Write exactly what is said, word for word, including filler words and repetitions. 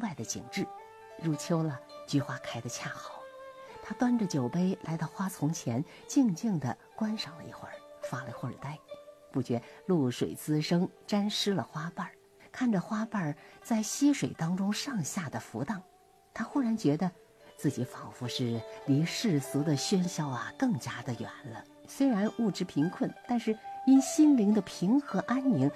外的景致。入秋了，菊花开得恰好。他端着酒杯来到花丛前，静静地观赏了一会儿，发了会儿呆，不觉露水滋生，沾湿了花瓣。看着花瓣在溪水当中上下的浮荡，他忽然觉得自己仿佛是离世俗的喧嚣啊更加的远了。虽然物质贫困，但是因心灵的平和安宁，